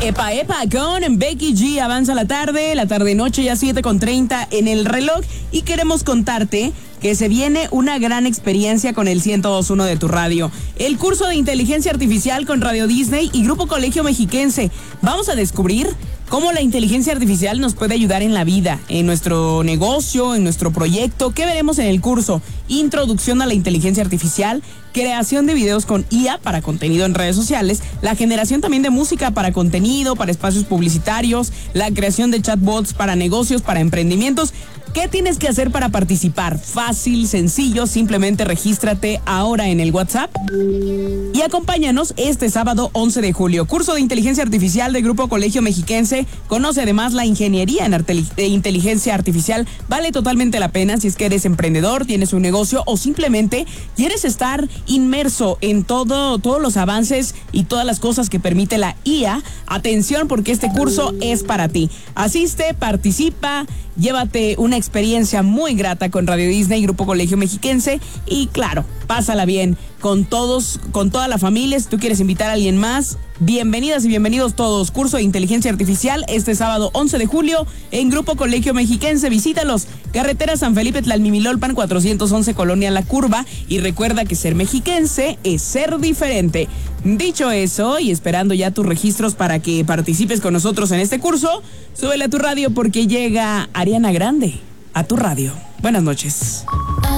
Epa, epa, con Becky G. Avanza la tarde noche, ya 7:30 en el reloj. Y queremos contarte que se viene una gran experiencia con el 102.1 de tu radio. El curso de inteligencia artificial con Radio Disney y Grupo Colegio Mexiquense. Vamos a descubrir cómo la inteligencia artificial nos puede ayudar en la vida, en nuestro negocio, en nuestro proyecto. ¿Qué veremos en el curso? Introducción a la inteligencia artificial, creación de videos con IA para contenido en redes sociales, la generación también de música para contenido, para espacios publicitarios, la creación de chatbots para negocios, para emprendimientos. ¿Qué tienes que hacer para participar? Fácil, sencillo, simplemente regístrate ahora en el WhatsApp y acompáñanos este sábado 11 de julio. Curso de inteligencia artificial de Grupo Colegio Mexiquense. Conoce además la ingeniería en inteligencia artificial. Vale totalmente la pena si es que eres emprendedor, tienes un negocio o simplemente quieres estar inmerso en todos los avances y todas las cosas que permite la IA. Atención, porque este curso es para ti. Asiste, participa, llévate una experiencia muy grata con Radio Disney y Grupo Colegio Mexiquense y claro, pásala bien con todos, con toda la familia. Si tú quieres invitar a alguien más, bienvenidas y bienvenidos todos. Curso de inteligencia artificial este sábado 11 de julio en Grupo Colegio Mexiquense. Visítalos. Carretera San Felipe Tlalmimilolpan 411 Colonia La Curva. Y recuerda que ser mexiquense es ser diferente. Dicho eso, y esperando ya tus registros para que participes con nosotros en este curso, súbele a tu radio porque llega Ariana Grande a tu radio. Buenas noches.